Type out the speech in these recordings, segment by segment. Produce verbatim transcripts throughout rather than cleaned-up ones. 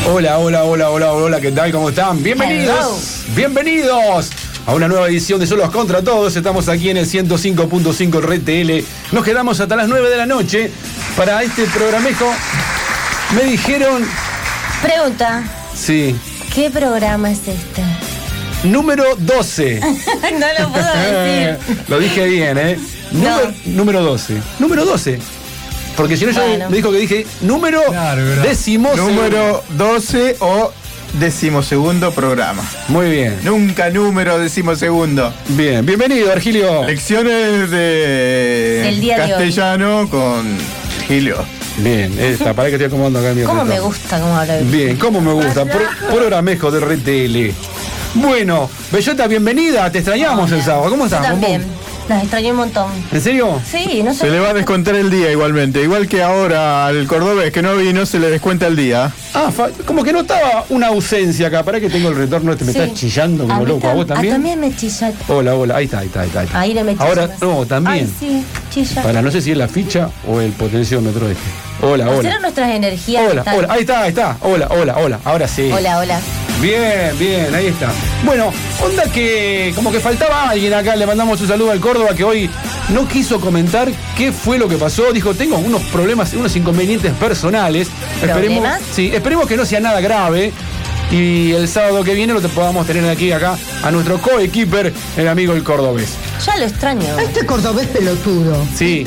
Hola, hola, hola, hola, hola, ¿qué tal? ¿Cómo están? Bienvenidos, Hello. bienvenidos a una nueva edición de Solos contra Todos. Estamos aquí en el ciento cinco punto cinco R T L. Nos quedamos hasta las nueve de la noche para este programejo. Me dijeron... Pregunta. Sí. ¿Qué programa es este? Número doce. No lo puedo decir. Lo dije bien, ¿eh? No. Número, número doce. Número doce. Porque si no, bueno. yo me dijo que dije número claro, décimo número doce o decimosegundo programa. Muy bien. Nunca número decimosegundo. Bien, bienvenido, Virgilio. Lecciones de Del día castellano de con Virgilio. Bien, esta, para que estoy acomodando acá. ¿Cómo me gusta cómo habla? Bien, cómo me gusta. Pro, programejo de R T L. Bueno, Bellota, bienvenida. Te extrañamos Hola. el sábado. ¿Cómo estás? También. Las extrañé un montón. ¿En serio? Sí, no sé. Se le va a descontar el día igualmente. Igual que ahora al cordobés que no vino, se le descuenta el día. Ah, como que notaba una ausencia acá. Para que tengo el retorno este. Me sí. está chillando como a loco. ¿A vos también? A también me chilla. Hola, hola. Ahí está, ahí está, ahí está. Ahí, está. ahí le me chilla. Ahora, no, también. Ay, sí, chilla. Para, no sé si es la ficha o el potenciómetro este. Hola, hola. ¿Serán nuestras energías? Hola, hola. Ahí está, ahí está. Hola, hola, hola. Ahora sí. Hola, hola. Bien, bien, ahí está. Bueno, onda que como que faltaba alguien acá. Le mandamos un saludo al Córdoba que hoy no quiso comentar qué fue lo que pasó. Dijo, tengo unos problemas, unos inconvenientes personales. Esperemos, sí, esperemos que no sea nada grave. Y el sábado que viene lo te podamos tener aquí acá a nuestro co-equiper, el amigo el cordobés. Ya lo extraño. Este cordobés pelotudo. Sí.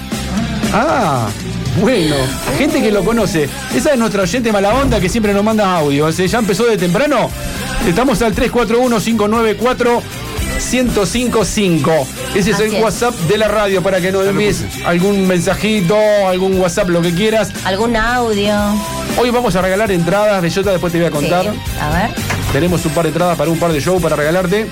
Ah, bueno, gente que lo conoce. Esa es nuestra oyente mala onda que siempre nos manda audio. O sea, ya empezó de temprano. Estamos al tres cuatro uno, cinco nueve cuatro, uno cero cinco cinco. Ese es Así el WhatsApp es. de la radio para que nos envíes algún mensajito, algún WhatsApp, lo que quieras. Algún audio. Hoy vamos a regalar entradas, Bellota, después te voy a contar. Sí. A ver. Tenemos un par de entradas para un par de shows para regalarte.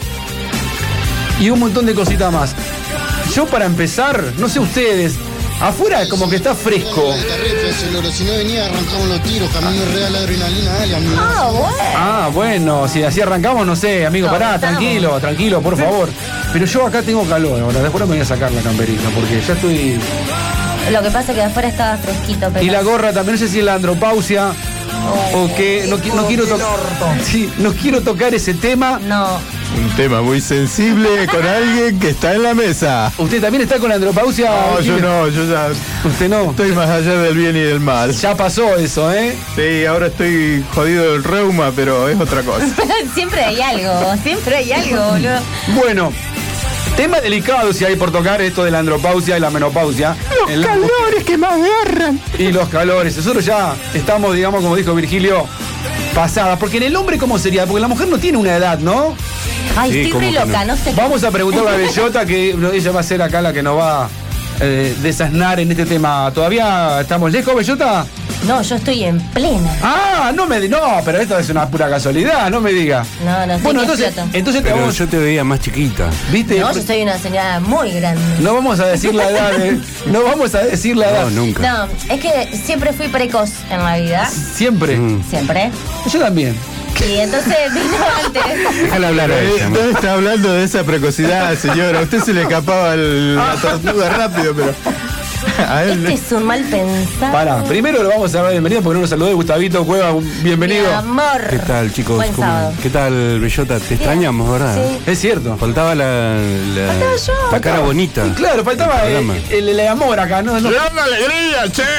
Y un montón de cositas más. Yo para empezar, no sé ustedes, afuera como que está fresco. Si no venía, arrancamos los tiros, camino real, adrenalina, dale, amigo. Ah, bueno. Ah, bueno, si así arrancamos, no sé, amigo, no, pará, estamos. tranquilo, tranquilo, por favor. Pero yo acá tengo calor ahora, después me voy a sacar la camperita, porque ya estoy... Lo que pasa es que afuera estaba fresquito, pero... Y la gorra también, no sé si es la andropausia oh, o que no, no quiero tocar... Sí, no quiero tocar ese tema. No. Un tema muy sensible con alguien que está en la mesa. ¿Usted también está con la andropausia? No, yo no, yo ya... ¿Usted no? Estoy más allá del bien y del mal. Ya pasó eso, ¿eh? Sí, ahora estoy jodido del reuma, pero es otra cosa. Siempre hay algo, siempre hay algo, boludo. Bueno, tema delicado si hay por tocar esto de la andropausia y la menopausia. Los el... calores que me agarran. Y los calores. Nosotros ya estamos, digamos, como dijo Virgilio, pasadas. Porque en el hombre, ¿cómo sería? Porque la mujer no tiene una edad, ¿no? Ay, sí, estoy re loca, no. no sé. Vamos a preguntarle a Bellota, que ella va a ser acá la que nos va a eh, desasnar en este tema. ¿Todavía estamos lejos, Bellota? No, yo estoy en plena. Ah, no me di... No, pero esto es una pura casualidad, no me diga. No, no sé. Bueno, entonces, entonces te pero vamos... yo te veía más chiquita. ¿Viste? No, yo soy una señora muy grande. No vamos a decir la edad, ¿eh? No vamos a decir la edad. No, nunca. No, es que siempre fui precoz en la vida. ¿Siempre? Mm. Siempre. Yo también. Y entonces vino antes. Déjala hablar a ella. No está hablando de esa precocidad, señora. A usted se le escapaba el, la tortuga rápido, pero... A él... Este es un mal pensado. Pará, primero lo vamos a dar la bienvenida porque no nos saludó Gustavito Cueva, bienvenido. Mi amor. ¿Qué tal, chicos? Buen sábado. ¿Qué tal, Bellota? Te extrañamos, ¿verdad? Sí. Es cierto. Faltaba la, la, faltaba yo. la cara bonita. Y claro, faltaba el, el, el amor acá, ¿no? no. ¡Le da una alegría, che!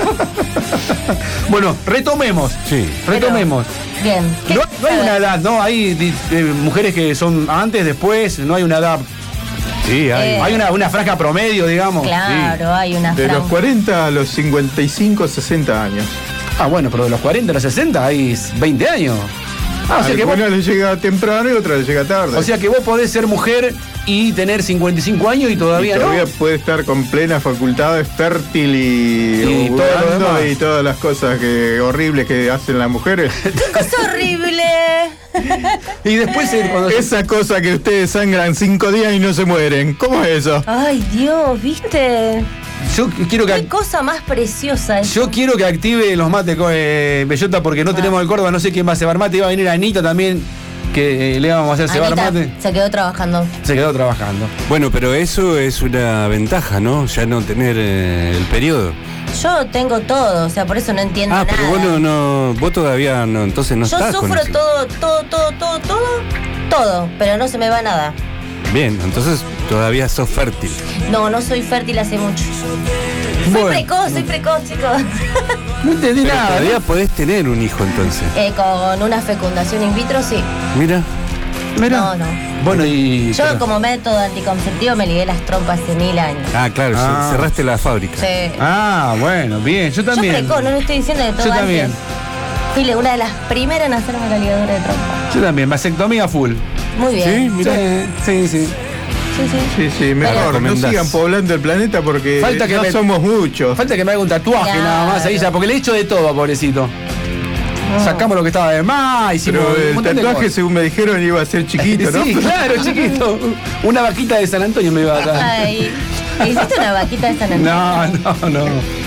Bueno, retomemos. Sí. Retomemos. Pero, bien. No, no hay una edad, ¿no? Hay eh, mujeres que son antes, después, no hay una edad. Sí, hay. Eh, hay una, una franja promedio, digamos. Claro, sí. hay una De franja. los cuarenta a los cincuenta y cinco, sesenta años. Ah, bueno, pero de los cuarenta a los sesenta hay veinte años. Ah, o sea que una vos... le llega temprano y otra le llega tarde. O sea que vos podés ser mujer y tener cincuenta y cinco años y todavía, y todavía no. puede estar con plenas facultades, fértil y, y, todo lo demás. y todas las cosas que horribles que hacen las mujeres. ¡Qué cosa horrible! Y después cuando... esa cosa que ustedes sangran cinco días y no se mueren. ¿Cómo es eso? Ay, Dios, ¿viste? Yo quiero que... Qué cosa más preciosa es. Yo quiero que active los mates con eh, Bellota porque no ah. tenemos el Córdoba, no sé quién va a cebar mate, va a venir Anita también, que que eh, le íbamos a hacer cebar Anita mate. se quedó trabajando. Se quedó trabajando. Bueno, pero eso es una ventaja, ¿no? Ya no tener eh, el periodo. Yo tengo todo, o sea, por eso no entiendo Ah, nada. pero vos no, no, vos todavía no, entonces no Yo estás con sufro eso. todo, todo, todo, todo, todo, todo, pero no se me va nada. Bien, entonces todavía sos fértil. No, no soy fértil hace mucho. Soy Bueno. precoz, soy precoz, chicos. No entendí Pero nada. todavía ¿no? podés tener un hijo entonces. Eh, con una fecundación in vitro, sí. Mira, Mirá. No, no. Bueno, y. Yo pero- como método anticonceptivo me ligué las trompas hace mil años. ah, claro, Ah. cerraste la fábrica. Sí. Ah, bueno, bien. Yo Yo también. precoz, no le estoy diciendo de todo Yo antes. también. Fui una de las primeras en hacerme la ligadura de trompa. Yo también. Vasectomía full. Muy bien. Sí, mira. Sí, sí, sí. Sí, sí. Sí, sí, mejor. No Recomendás. sigan poblando el planeta porque Falta que no me- somos muchos. Falta que me haga un tatuaje Claro. nada más ahí ya, porque le he hecho de todo, pobrecito. Sacamos lo que estaba de más, hicimos Pero un el montón de tatuaje, cosas. según me dijeron, iba a ser chiquito, ¿no? Sí, claro, chiquito. Una vaquita de San Antonio me iba a dar. Ay, ¿hiciste una vaquita de San Antonio? No, no, no.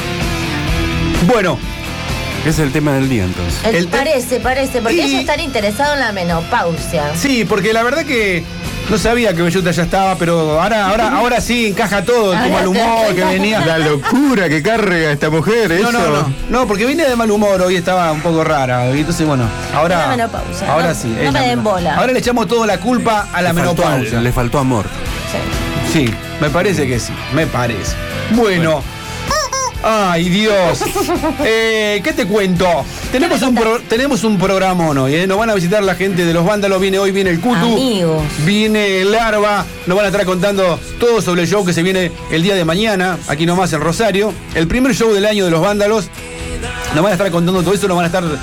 Bueno, Ese es el tema del día entonces. Eh, el te- parece, parece, porque Y- ellos están interesados en la menopausia. sí, porque la verdad que no sabía que Bellota ya estaba, pero ahora, ahora, ahora sí encaja todo, el Ahora mal humor sí. que venía. La locura que carga esta mujer, eso. No, no, no, no, porque venía de mal humor, hoy estaba un poco rara. Y entonces, bueno, ahora. La menopausia, Ahora no- sí. no es me la den menop- bola. Ahora le echamos toda la culpa a la Le faltó- menopausia. le faltó amor. Sí. Sí, me parece que sí, me parece. Bueno. Ay, Dios. Eh, ¿Qué te cuento? Tenemos un, pro- tenemos un programón hoy, ¿eh? Nos van a visitar la gente de los vándalos. Viene hoy, viene el Cutu. Amigos. Viene el Larva. Nos van a estar contando todo sobre el show que se viene el día de mañana, aquí nomás en Rosario. El primer show del año de los vándalos. Nos van a estar contando todo eso, nos van a estar.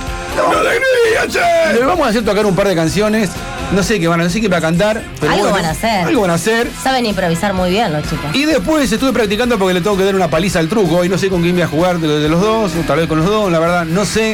Les vamos a hacer tocar un par de canciones. No sé qué van a, no sé qué va a cantar. Pero Algo bueno, van a hacer. Algo van a hacer. Saben improvisar muy bien los chicos. Y después estuve practicando porque le tengo que dar una paliza al truco. Y no sé con quién voy a jugar de, de los dos, o tal vez con los dos, la verdad, no sé.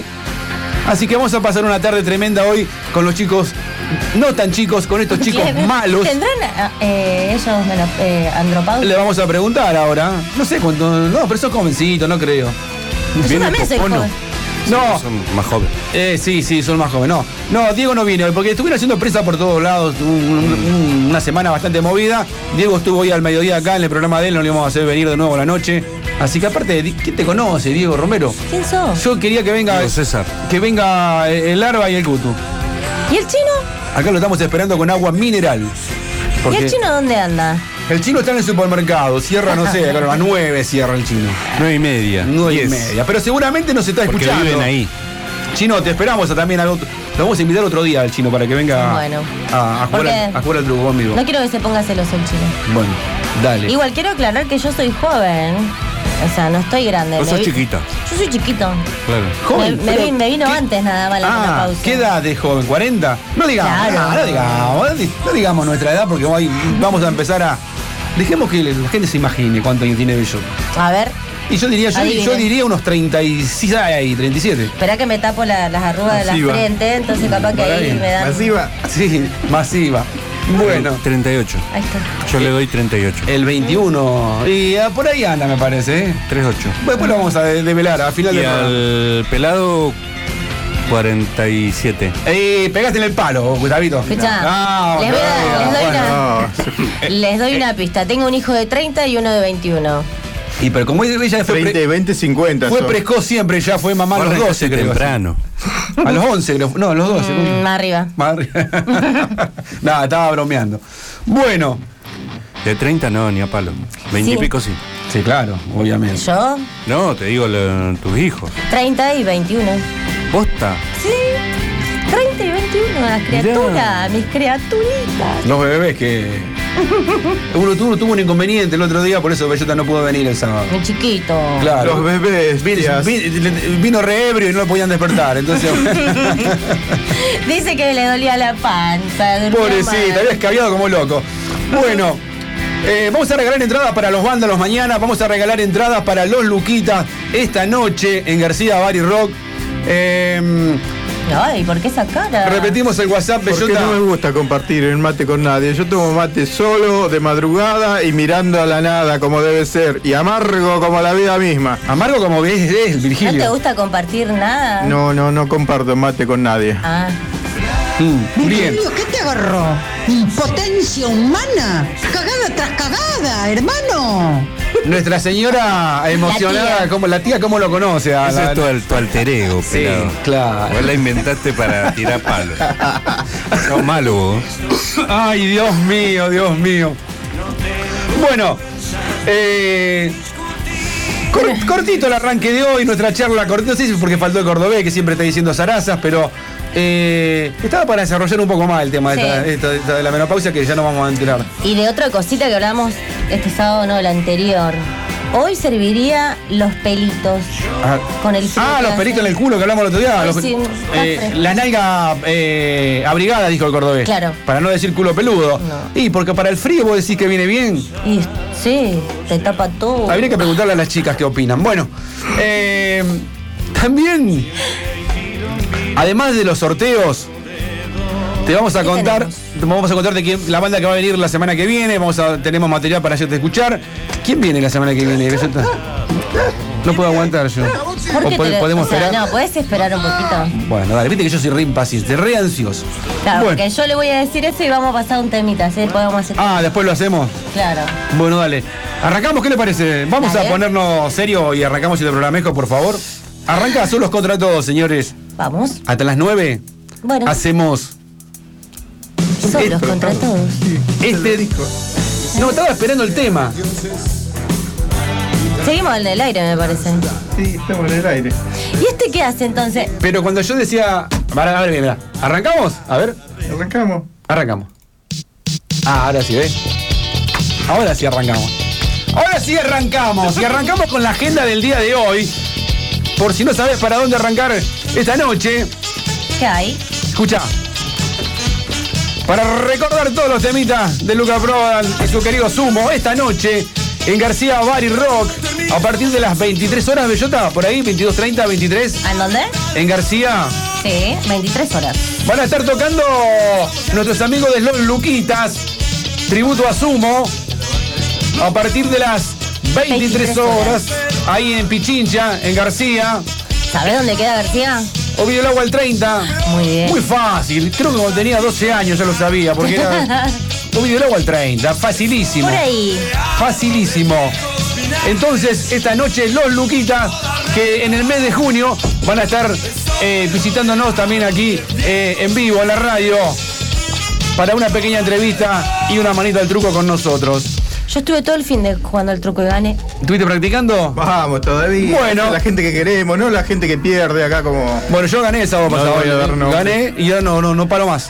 Así que vamos a pasar una tarde tremenda hoy con los chicos, no tan chicos, con estos chicos ¿Qué? malos. ¿Tendrán eh, ellos meno- eh, andropausia? Le vamos a preguntar ahora. No sé cuánto. No, pero sos jovencito, no creo. Yo ¿Viene también soy Popono? joven. No. Son más jóvenes. Eh, sí, sí, son más jóvenes. No, no, Diego no vino hoy porque estuvieron haciendo presa por todos lados. un- un- una semana bastante movida. Diego estuvo hoy al mediodía acá en el programa de él. No le íbamos a hacer venir de nuevo a la noche. Así que aparte, di- ¿quién te conoce, Diego Romero? ¿Quién sos? Yo quería que venga Diego César. que venga el Larva y el Cutu. ¿Y el chino? Acá lo estamos esperando con agua mineral. ¿Y Porque el chino dónde anda? el chino está en el supermercado. Cierra, no sé, claro, a las nueve cierra el chino. Nueve y media. Nueve y diez. media. Pero seguramente nos está Porque escuchando. viven ahí. Chino, te esperamos a también al otro. Lo vamos a invitar otro día al chino para que venga Bueno. a, a jugar, Porque- al, a jugar al truco conmigo. No quiero que se ponga celoso el chino. Bueno, dale. Igual quiero aclarar que yo soy joven. O sea, no estoy grande. Vos Me sos vi- chiquita. Yo soy chiquito. Claro. Joven, me, me pero vi- me vino ¿qué- antes nada más la Ah, menopausia. ¿qué edad de joven? ¿cuarenta? No digamos, Claro. no, no digamos, no di- no digamos nuestra edad porque hoy vamos a empezar a. Dejemos que la gente se imagine cuánto años tiene Bello. A ver, Y yo diría, yo, Adivine. yo diría unos treinta y seis, treinta y siete. espera que me tapo la- las arrugas de Masiva. la frente, entonces capaz que Por ahí ahí. me dan. Masiva. Sí, masiva. Bueno, treinta y ocho. Ahí está. Yo le doy treinta y ocho. el veintiuno. Y ah, por ahí anda, me parece. ¿eh? treinta y ocho. Después lo vamos a de- develar a final Y de programa. al pelado, cuarenta y siete. Eh, pegaste en el palo, Gustavito. Escuchá, Ah, les, voy a- les doy bueno. una, No, les doy una pista. Tengo un hijo de treinta y uno de veintiuno. Y pero como ella fue, treinta, pre- veinte, cincuenta. fue son. precoz siempre, ya fue mamá a los doce, creo. temprano. A los once, creo. No, a los doce. Mm, más arriba. Madre. Nada, estaba bromeando. Bueno. De treinta no, ni a palo. veinte Sí. y pico sí. Sí, claro, obviamente. Yo, No, te digo lo- tus hijos. treinta y veintiuno. ¿Posta? Sí, treinta y veintiuno, las criaturas, mis criaturitas. Los bebés que. Uno tuvo, tuvo un inconveniente el otro día, por eso Bellota no pudo venir el sábado. Mi chiquito. Claro. Los bebés. Vino, tías. vino, vino re ebrio y no lo podían despertar, entonces. Dice que le dolía la panza. durmió Pobrecita, mal. había escabiado como loco. Bueno, eh, vamos a regalar entradas para los vándalos mañana, vamos a regalar entradas para los Luquitas esta noche en García Bar y Rock. Eh, Ay, ¿por qué esa cara? repetimos el WhatsApp, Porque Bellota. no me gusta compartir el mate con nadie. Yo tomo mate solo, de madrugada y mirando a la nada como debe ser. Y amargo como la vida misma. Amargo como ves, es ¿No te Virgilio. gusta compartir nada? No, no, no comparto mate con nadie. Ah. Mm, bien. Virgilio, ¿qué te agarró? ¿Impotencia humana? Cagada tras cagada, hermano. Nuestra señora emocionada, La tía. como la tía, ¿cómo lo conoce? A Eso la- es tu, al- tu alter ego, Sí, pelado. claro. Vos la inventaste para tirar palos. Sos malo vos. Ay, Dios mío, Dios mío. Bueno, eh, cor- cortito el arranque de hoy, nuestra charla cortita, no sé si es porque faltó el cordobés, que siempre está diciendo zarazas, pero eh, estaba para desarrollar un poco más el tema de, Sí. esta, esta- esta de la menopausia, que ya nos vamos a enterar. Y de otra cosita que hablamos este sábado, no, el anterior. Hoy serviría los pelitos. Ah, Con el frío ah, que los hace. pelitos en el culo que hablamos el otro día. Ay, los- sí, eh, cafre. la nalga eh, abrigada, dijo el cordobés. Claro. Para no decir culo peludo. No. Y porque para el frío vos decís que viene bien. Y sí, te tapa todo. Habría que preguntarle a las chicas qué opinan. Bueno, eh, también, además de los sorteos, te vamos a ¿Qué contar, tenemos? te vamos a contar de quién, la banda que va a venir la semana que viene. Vamos a, tenemos material para hacerte escuchar. ¿Quién viene la semana que viene? Bellota? No puedo aguantar yo. ¿Por ¿O qué pod- te lo- podemos o sea, esperar? No, podés esperar un poquito. Bueno, dale, viste que yo soy re impaciente, re ansioso. Claro, Bueno. porque yo le voy a decir eso y vamos a pasar un temita, ¿sí? Después vamos a hacer. Ah, después lo hacemos. Claro. Bueno, dale. Arrancamos, ¿qué le parece? Vamos Dale. a ponernos serio y arrancamos el programejo, por favor. Arranca solos contra todos, señores. Vamos. Hasta las nueve Bueno, hacemos solos contra todos. este. No, estaba esperando el tema. Seguimos en el aire, me parece. Sí, estamos en el aire. ¿Y este qué hace entonces? Pero cuando yo decía. A ver, mira, ¿arrancamos? A ver, Arrancamos. arrancamos. Ah, ahora sí, ¿ves? Ahora sí arrancamos. Ahora sí arrancamos. Y arrancamos con la agenda del día de hoy. Por si no sabes para dónde arrancar esta noche. ¿Qué hay? Escucha. Para recordar todos los temitas de Luca Prodan y su querido Sumo, esta noche en García Bar y Rock, a partir de las veintitrés horas, Bellota, por ahí, veintidós treinta, veintitrés, ¿En dónde? en García, Sí, veintitrés horas. van a estar tocando nuestros amigos de Los Luquitas, tributo a Sumo, a partir de las veintitrés horas, ahí en Pichincha, en García. ¿Sabés dónde queda García? Ovidio el Agua al treinta. Muy bien. Muy fácil. Creo que cuando tenía doce años ya lo sabía, porque era Ovidio el Agua al treinta. Facilísimo. Por ahí. Facilísimo. Entonces, esta noche los Luquitas, que en el mes de junio van a estar eh, visitándonos también aquí eh, en vivo en la radio para una pequeña entrevista y una manita al truco con nosotros. Yo estuve todo el fin de jugando al truco y gané. ¿Estuviste practicando? Vamos, todavía. Bueno. La gente que queremos, no la gente que pierde acá como. Bueno, yo gané el sábado No pasado. voy a dar nombre. Gané y ya no, no, no paro más.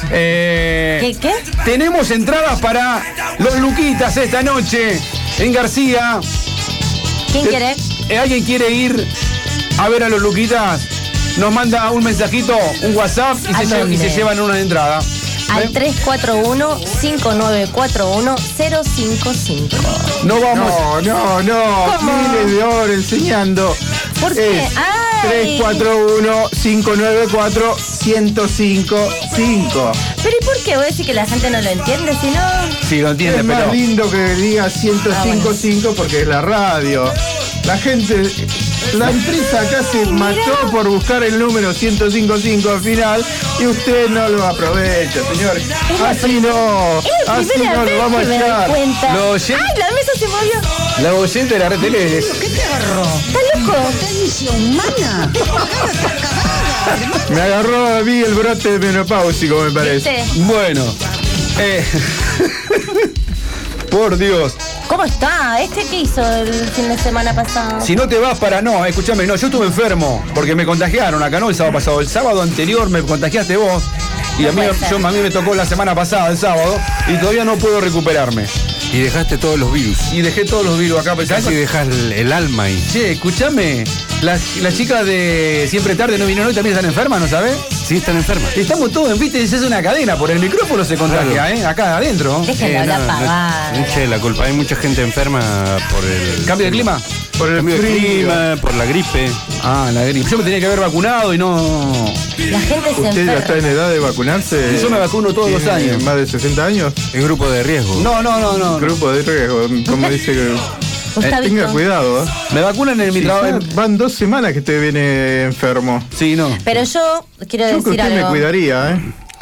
Eh, ¿Qué, qué? Tenemos entradas para los Luquitas esta noche en García. ¿Quién Eh, quiere? eh, ¿Alguien quiere ir a ver a los Luquitas? Nos manda un mensajito, un WhatsApp y, ¿A se, lle- dónde? y se llevan una entrada. Al ¿Eh? tres cuatro uno, cinco nueve cuatro uno, cero cinco cinco. No vamos. No, no, no. ¿Cómo? Miles de horas enseñando. ¿Por qué? Es Ay. tres cuatro uno, cinco nueve cuatro, cero cinco cinco. Pero ¿y por qué? ¿Voy a decir que la gente no lo entiende? Si no. Sí, lo entiende, Es más pero. lindo que diga ciento cinco cinco porque es la radio. La gente, la empresa acá se mató por buscar el número ciento cinco cinco al final y usted no lo aprovecha, señor. la Así prim- no, Es la así primera no vez lo vamos a que me doy echar. cuenta. Lo oyen- ¡Ay, la mesa se movió! La oyente de la red tele es. ¿Qué te agarró? ¿Estás loco? ¿Impotencia humana? Cagada tras cagada. Me agarró a mí el brote menopáusico, me parece. ¿Viste? Bueno. Eh, por Dios. ¿Cómo está? ¿Este qué hizo el fin de semana pasado? Si no te vas para no, escúchame, no, yo estuve enfermo porque me contagiaron acá, no el sábado pasado, el sábado anterior me contagiaste vos y a mí, puede ser. yo, a mí me tocó la semana pasada, el sábado, y todavía no puedo recuperarme. Y dejaste todos los virus. Y dejé todos los virus acá. ¿Sabes? Casi dejas el, el alma ahí. Che, escúchame, las, las chicas de Siempre Tarde no vinieron hoy, también están enfermas, ¿no sabes? Sí, están enfermas. Estamos todos, viste, es una cadena, por el micrófono se contagia, Claro. ¿eh? Acá adentro. Déjenlo hablar pavada. no eche la culpa. Hay mucha gente enferma por el ¿Cambio de clima? Por el cambio de frío. clima, por la gripe. Ah, la gripe. Yo me tenía que haber vacunado y no... La gente se ¿Usted ya está en enferma. edad de vacunarse? Yo me vacuno todos los ¿Tiene años. ¿Más de sesenta años? En grupo de riesgo. No, no, no, no. Grupo de riesgo, como dice que... Gustavito. Tenga cuidado, ¿eh? Me vacunan en mi Sí, trabajo. ya van dos semanas que usted viene enfermo. Sí, no. Pero yo quiero Yo que decir usted me algo. cuidaría, ¿eh?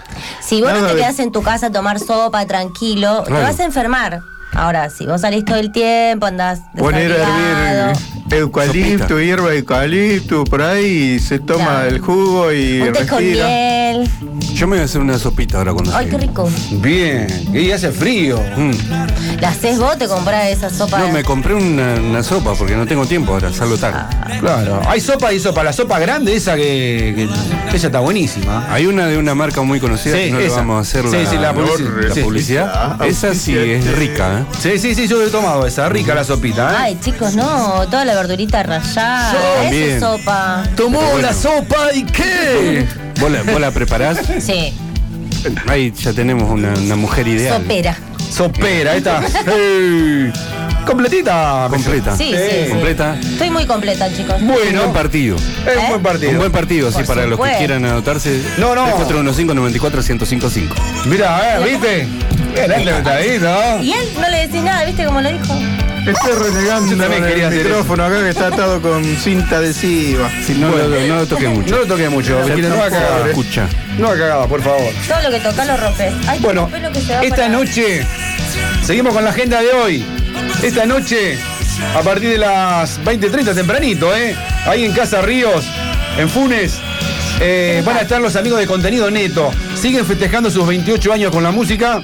Si vos no Nada te de- quedás en tu casa a tomar sopa tranquilo, te Claro. vas a enfermar. Ahora, si vos salís todo el tiempo, andás Poner a desabrigado. hervir eucalipto, Sopita. hierba de eucalipto, por ahí y se toma Claro. el jugo y Un té con respira. miel. Yo me voy a hacer una sopita ahora cuando Ay, qué llegue. rico. Bien, y hace frío. Mm. ¿La haces vos? ¿Te comprás esa sopa? No, me compré una, una sopa porque no tengo tiempo ahora, salgo tarde. Claro. Hay sopa y sopa. La sopa grande, esa que, que esa está buenísima. Hay una de una marca muy conocida Sí, que no le esa. vamos a hacer Sí, la, sí, la publici- la sí. publicidad. Sí. Esa sí es rica, ¿eh? Sí, sí, sí, yo he tomado esa. Rica la sopita, ¿eh? Ay, chicos, no. Toda la verdurita rallada. Yo Esa también. es sopa. Tomó Pero bueno. la sopa y qué. ¿Vos la, vos la preparás? Sí, Ahí ya tenemos una, una mujer ideal. sopera. Sopera, ahí está. Ey. Completita. Completa. Sí, sí, sí. Completa. Estoy muy completa, chicos. Un Bueno, buen partido. es un ¿Eh? buen partido. Un buen partido, sí, Por para los que supuesto. quieran anotarse. No, no. tres cuatro uno cinco, nueve cuatro, uno cero cinco cinco. Mirá, ¿eh? ¿Viste? Bien, este está ahí, ¿no? Y él no le decís nada, ¿viste cómo lo dijo? Estoy renegando Yo también con quería el hacer micrófono acá que está atado con cinta adhesiva. Sí, no, lo, no lo toque mucho. No lo toqué mucho, Virginia, no haga cagada. Escucha. No haga cagada, por favor. Todo lo que toca lo rompes. Ay, Bueno, qué pelo que se va esta para- noche seguimos con la agenda de hoy. Esta noche, a partir de las veinte treinta, tempranito, ¿eh? Ahí en Casa Ríos, en Funes, eh, van a estar los amigos de Contenido Neto. Siguen festejando sus veintiocho años con la música.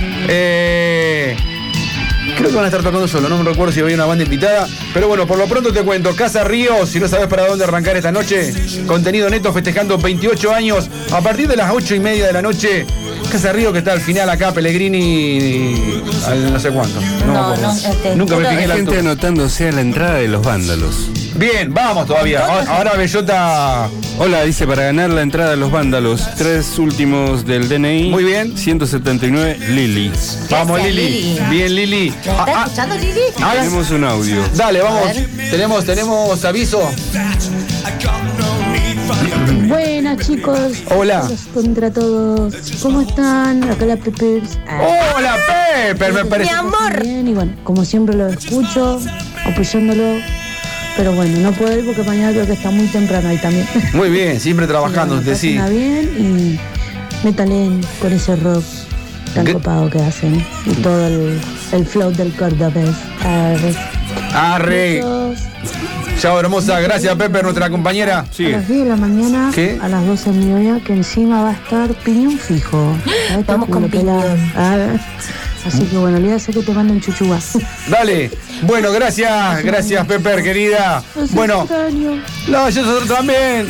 Eh, creo que van a estar tocando solo, no me recuerdo si había una banda invitada. Pero bueno, por lo pronto te cuento, Casa Ríos, si no sabes para dónde arrancar esta noche, Contenido Neto festejando veintiocho años a partir de las ocho y media de la noche. Casa Ríos que está al final acá, Pellegrini, al no sé cuánto. No, me No, acuerdo. no, este, Nunca me uno- fijé Hay la gente altura. anotándose a la entrada de los vándalos. Bien, vamos todavía. Ahora, ahora Bellota. Hola, dice, para ganar la entrada de los vándalos, tres últimos del D N I. Muy bien. ciento setenta y nueve, Lili. Vamos, Gracias, Lili. Lili. Bien, Lili. ¿Me Ah, está ah, escuchando, Lili? hagas- Tenemos un audio. Dale, vamos. A ver. Tenemos, tenemos aviso. Buenas chicos. Hola. Todos contra todos. ¿Cómo están? Acá la Peppers. Hola, Pepper, me parece. Mi amor. Bien, y bueno, como siempre lo escucho, apoyándolo. Pero bueno, no puedo ir porque mañana creo que está muy temprano ahí también. Muy bien, siempre trabajando, Pero usted sí. pásenla bien y métale con ese rock tan ¿Qué? copado que hacen. Y todo el, el flow del cordobés. Arre. Arre. Besos. Chao, hermosa. Gracias, Pepper, nuestra compañera. A Sigue. las diez de la mañana, ¿Qué? a las doce del mediodía, que encima va a estar piñón fijo. Ay, Vamos culo con pelado. piñón. Ah, así que bueno, le voy a hacer que te manden chuchugas. Dale. Bueno, gracias, gracias, Pepper, querida. Bueno, no, yo nosotros también.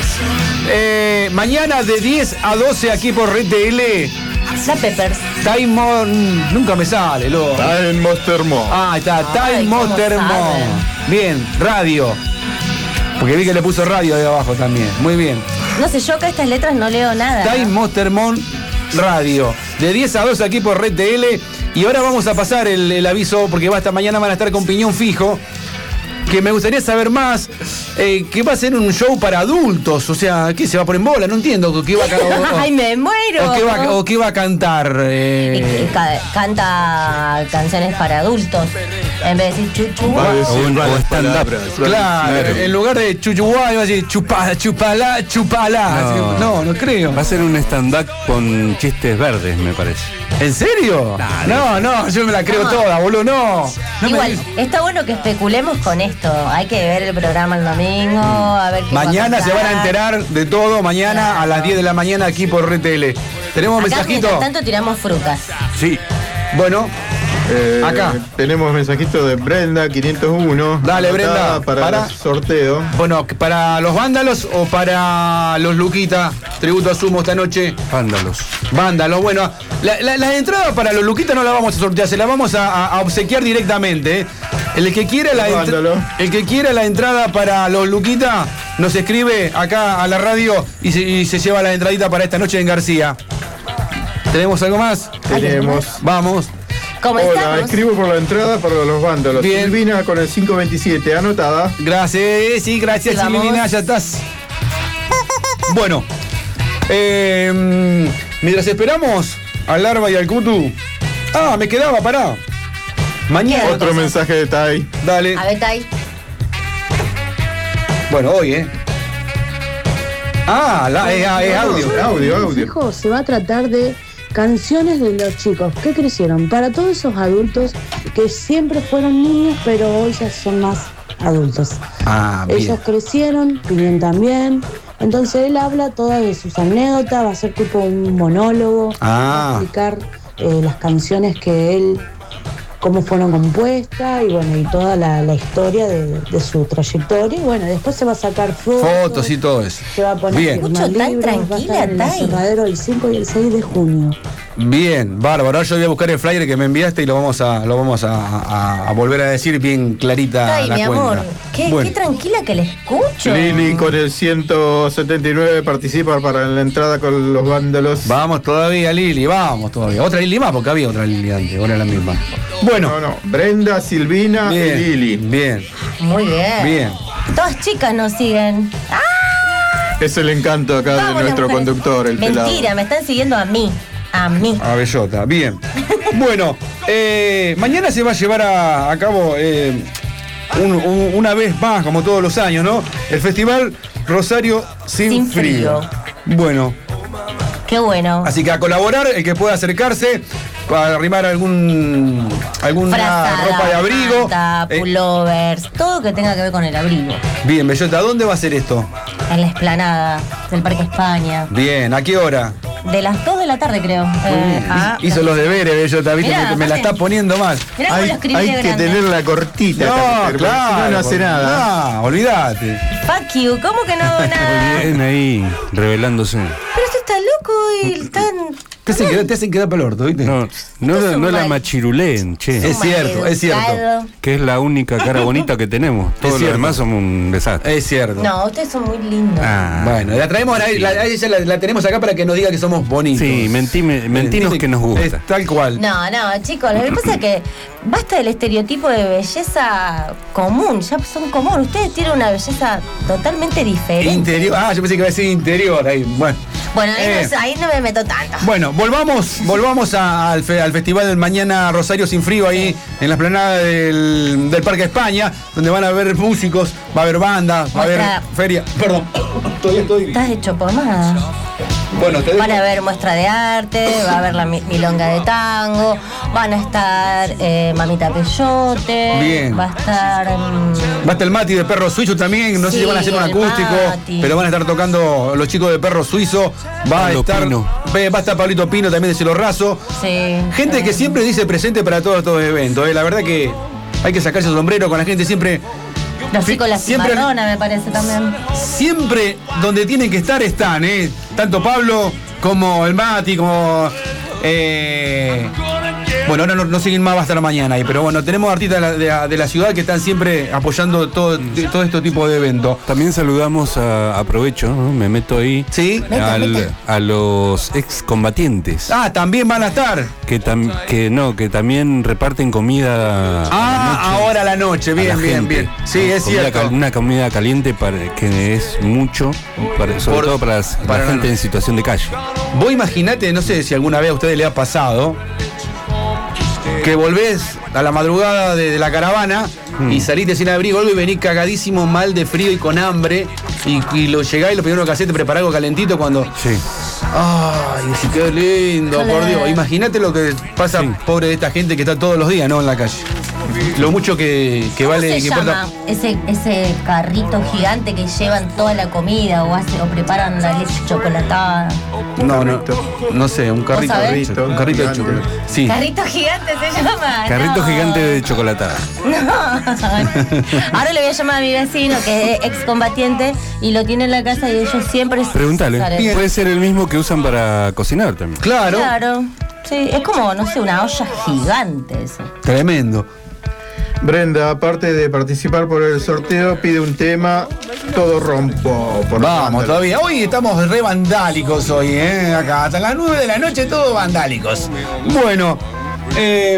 Eh, mañana de diez a doce aquí por R T L. La Peppers. Time on. Nunca me sale, loco. Está en Monster Mo. Ah, ahí está, Ay, Time ¿cómo Monster Mo. saben? Bien, radio. Porque vi que le puso radio ahí abajo también. Muy bien. No sé, yo acá estas letras no leo nada. Time Monster Mon Radio. De diez a doce aquí por R T L. Y ahora vamos a pasar el, el aviso, porque va hasta mañana van a estar con piñón fijo. Que me gustaría saber más. Eh, que va a ser un show para adultos. O sea, ¿qué se va a poner en bola? No entiendo. ¿Qué va a, o, o- Ay, me muero. o qué va, o qué va a cantar? Y- Eh, y ca- canta canciones para adultos. En vez de decir chuchu. Va a decir O un- malas o stand-up. palabras. claro, en lugar de chuchuguay va a decir chupala, chupala, chupala. No. No, no creo. Va a ser un stand-up con chistes verdes, me parece. ¿En serio? No, no, yo me la creo No. toda, boludo, no. No me- Igual, está bueno que especulemos con esto. Hay que ver el programa el domingo, a ver qué va Mañana se van a pasar. enterar de todo, mañana Claro. a las diez de la mañana aquí por R T L. ¿Tenemos un Acá, mensajito? mientras tanto, tiramos frutas. Sí. Bueno, Eh, Acá. Tenemos mensajito de Brenda quinientos uno. Dale, anotada Brenda, Para, para. el sorteo. bueno, ¿para los vándalos o para los Luquita? Tributo a Sumo esta noche. Vándalos. Vándalos, bueno, la, la- las entradas para los Luquita no las vamos a sortear, se las vamos a, a- a obsequiar directamente. ¿eh? El que quiera la entra- Vándalo. el que quiera la entrada para los Luquita nos escribe acá a la radio y se, y se lleva la entradita para esta noche en García. ¿Tenemos algo más? Tenemos. Vamos. ¿Cómo Hola, estamos? escribo por la entrada para los vándalos. Bien. Silvina con el cinco veintisiete, anotada. Gracias, sí, gracias, Sí, vamos. Silvina, ya estás. Bueno, eh, mientras esperamos al Larva y al Cutu. Ah, me quedaba, pará. Mañana. Otro mensaje de Tai. Dale. A ver, Tai. Bueno, hoy, ¿eh? Ah, la, es, es audio. Audio, audio. Hijo, se va a tratar de canciones de los chicos que crecieron. Para todos esos adultos que siempre fueron niños, pero hoy ya son más adultos. Ah, bien. Ellos crecieron, Pillín también. Entonces él habla todas de sus anécdotas, va a ser tipo un monólogo, Ah. va a explicar eh, las canciones que él, cómo fueron compuestas y bueno, y toda la, la historia de, de su trayectoria. Y bueno, después se va a sacar fotos. Fotos y todo eso. Se va a poner Bien. a firmar Escucho tan libros, va a tranquila, estar en el Tai. Aserradero el cinco y el seis de junio. Bien, bárbaro. Yo voy a buscar el flyer que me enviaste y lo vamos a, lo vamos a, a- a volver a decir bien clarita Ay, la mi cuenta. amor, qué, Bueno. qué tranquila que le escucho. Lili con el ciento setenta y nueve participa para la entrada con los vándalos. Vamos todavía, Lili, vamos todavía. Otra Lili más, porque había otra Lili antes, ahora es la misma. Bueno, No, no. Brenda, Silvina y bien, Lili. bien, Muy bien. bien. Todas chicas nos siguen. ¡Ah! Es el encanto acá Vamos, de nuestro las mujeres. conductor, el pelado. Mentira, me están siguiendo a mí. A mí. A Bellota, bien. Bueno, eh, mañana se va a llevar a, a cabo eh, un- un- una vez más, como todos los años, ¿no? El Festival Rosario Sin, Sin frío. frío. Bueno, Qué bueno. así que a colaborar, el que pueda acercarse para arrimar algún alguna Frazada, ropa de abrigo. manta, Eh, pullovers, todo que tenga que ver con el abrigo. bien, Bellota, ¿dónde va a ser esto? En la explanada del Parque España. Bien, ¿a qué hora? De las dos de la tarde, creo. Eh, ah, Hizo los deberes, Bellota, viste, Mirá, me, me la aparte- está poniendo mal. Mirá cómo Hay, lo escribí hay de que grande. tenerla cortita. esta mujer, No, porque claro. Si no, no hace nada. No, olvídate. Fuck you, ¿cómo que no hago nada? Bien ahí, revelándose. Pero usted está loco y están. Te hacen quedar, te hacen quedar para el orto, ¿viste? No, no, Es un no la mal- machiruleen, che. Es cierto, es cierto. Maleducado. Que es la única cara bonita que tenemos. Todos los cierto. demás somos un desastre. Es cierto. No, ustedes son muy lindos. Ah, Bueno, la traemos, la, la- a ella la, la tenemos acá para que nos diga que somos bonitos. sí, mentime- mentinos Dice que nos gusta. Es tal cual. No, no, chicos, lo que pasa es que basta del estereotipo de belleza común, ya son común. Ustedes tienen una belleza totalmente diferente. Interior. Ah, yo pensé que iba a decir interior ahí. Bueno. Bueno, ahí, Eh. no, ahí no me meto tanto. Bueno, volvamos, volvamos a- al, fe- al festival del mañana Rosario Sin Frío ahí en la esplanada del, del Parque España, donde van a haber músicos, va a haber bandas, va a haber Muestra- feria. Perdón, todavía estoy. Estás hecho pomada. Bueno, te Van a dejo. haber muestra de arte, va a haber la mi- milonga de tango, van a estar eh, Mamita Peyote, Bien. va a estar. mm, Va a estar el Mati de Perro Suizo también, no sé Sí, si van a hacer un el acústico, Mati. pero van a estar tocando los chicos de Perro Suizo, va Pablo a estar Pino. ve- va a estar Pablito Pino también de Cielo Raso. sí. Gente que eh, siempre dice presente para todos estos eventos, eh. La verdad que hay que sacarse el sombrero con la gente siempre. Los fi- chicos, la siempre- cimarrona me parece también. Siempre donde tienen que estar están, ¿eh? Tanto Pablo como el Mati, como. eh, bueno, ahora no, no sé quién más va a estar mañana ahí, pero bueno, tenemos artistas de la, de la- de la ciudad que están siempre apoyando todo, todo este tipo de eventos. También saludamos a, aprovecho, ¿no? Me meto ahí. ¿Sí? Meta, al- meta. a los excombatientes. Ah, también van a estar. Que, tam- que no, que también reparten comida. a la Ah, noche ahora a la noche, a la bien, bien, gente. bien. Sí, ¿no? es Comida cierto. cal- una comida caliente para, que es mucho, para- sobre Por- todo para, las- para la la gente noche. en situación de calle. Vos imaginate, no sé si alguna vez a ustedes le ha pasado, que volvés a la madrugada de, de la caravana y saliste sin abrigo y venís cagadísimo mal de frío y con hambre y, y lo llegás y lo primero que hacés te preparás algo calentito cuando... Sí. Ay, sí, qué lindo, por Dios. Imagínate lo que pasa, Sí. pobre de esta gente que está todos los días, ¿no? En la calle. Lo mucho que, que ¿Cómo vale, se que llama ese, ese carrito gigante que llevan toda la comida o, hace, o preparan la leche chocolatada? No, no, no sé, un carrito, sabés? un carrito de Gigante. chocolate. Sí. Carrito gigante se llama. Carrito no. gigante de chocolatada. No. Ahora le voy a llamar a mi vecino que es excombatiente y lo tiene en la casa y ellos siempre se Pregúntale. salen. Puede ser el mismo que usan para cocinar también. Claro, Claro. Sí, es como, no sé, una olla gigante eso. tremendo. Brenda, aparte de participar por el sorteo, pide un tema, todo rompo. Por Vamos Vándalos. todavía. Hoy estamos re vandálicos hoy, ¿eh? Acá hasta las nueve de la noche todos vandálicos. Bueno, eh,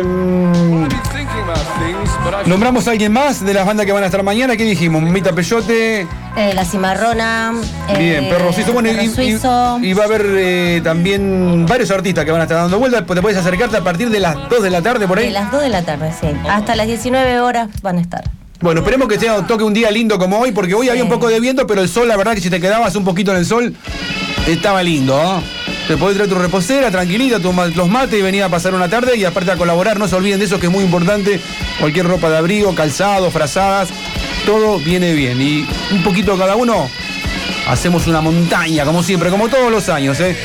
nombramos a alguien más de las bandas que van a estar mañana. ¿Qué dijimos? Mita Peyote. Eh, la cimarrona. Bien, eh, Perro Suizo. Bueno, y, Perro y- Suizo. y va a haber eh, también varios artistas que van a estar dando vueltas. Te puedes acercarte a partir de las dos de la tarde por De ahí. las dos de la tarde, sí. Hasta las diecinueve horas van a estar. Bueno, esperemos que te toque un día lindo como hoy, porque hoy sí. había un poco de viento, pero el sol, la verdad que si te quedabas un poquito en el sol, estaba lindo, ¿no? Te podés traer tu reposera, tranquilita, tu, los mates y venir a pasar una tarde y aparte a colaborar. No se olviden de eso, que es muy importante. Cualquier ropa de abrigo, calzado, frazadas, todo viene bien. Y un poquito cada uno, hacemos una montaña, como siempre, como todos los años, ¿eh?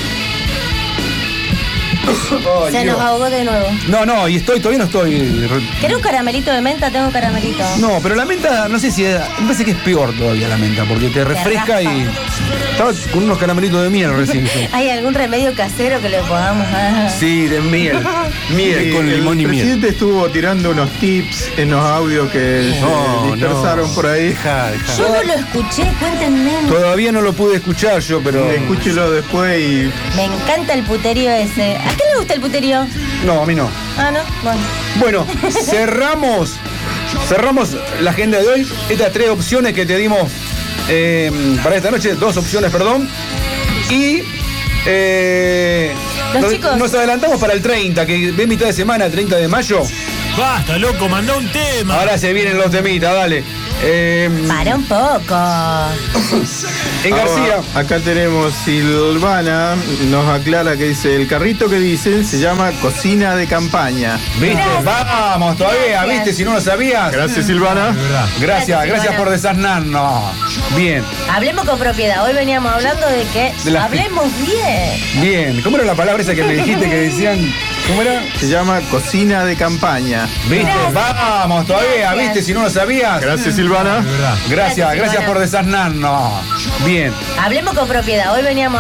Oh, Se Dios. Nos ahogó de nuevo. No, no, y estoy, todavía no estoy. ¿Querés un caramelito de menta? Tengo caramelito. No, pero la menta, no sé si es, me parece que es peor todavía la menta, porque te refresca te y. Estaba con unos caramelitos de miel recién. ¿Hay algún remedio casero que le podamos dar? Sí, de miel. Miel sí, con limón y miel. El presidente estuvo tirando unos tips en los audios que no, se dispersaron no. por ahí. Deja, deja. Yo no lo escuché, cuéntenme. Todavía no lo pude escuchar yo, pero. Escúchelo después y. Me encanta el puterío ese. ¿A qué le gusta el puterío? No, a mí no. Ah, ¿no? Bueno. Bueno, cerramos. Cerramos la agenda de hoy. Estas tres opciones que te dimos eh, para esta noche. Dos opciones, perdón. Y. Eh, Los nos, chicos. nos adelantamos para el treinta, que ven mitad de semana, treinta de mayo. Basta, loco, mandá un tema. Ahora se vienen los temitas, dale. Eh, Para un poco. En García. Ahora, acá tenemos Silvana, nos aclara que dice, el carrito que dicen se llama cocina de campaña. ¿Viste? Gracias. Vamos, todavía, Gracias. ¿viste? Si no lo sabías. Gracias, Silvana. Gracias, gracias, gracias por desasnarnos. Bien. Hablemos con propiedad. Hoy veníamos hablando de que de la... hablemos bien. Bien. ¿Cómo era la palabra esa que me dijiste que decían? ¿Cómo era? Se llama cocina de campaña. ¿Viste? Gracias. Vamos, todavía, Gracias. ¿viste? Si no lo sabías. Gracias, Silvana. Gracias, gracias, Gracias, gracias por desasnarnos. Bien. Hablemos con propiedad. Hoy veníamos